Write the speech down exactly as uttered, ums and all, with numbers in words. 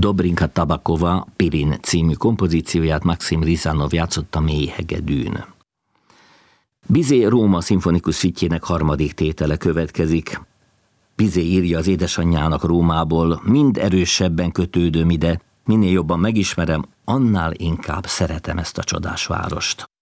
Dobrinka Tabakova Pirin című kompozícióját Maxim Rizanov játszotta mély hegedűn. Bizet Róma szimfonikus szütjének harmadik tétele következik. Bizet írja az édesanyjának Rómából: mind erősebben kötődöm ide, minél jobban megismerem, annál inkább szeretem ezt a csodás várost.